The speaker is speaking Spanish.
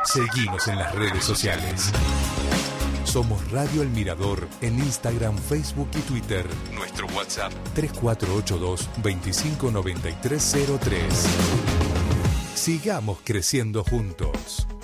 Seguinos en las redes sociales. Somos Radio El Mirador en Instagram, Facebook y Twitter. Nuestro WhatsApp 3482-259303. Sigamos creciendo juntos.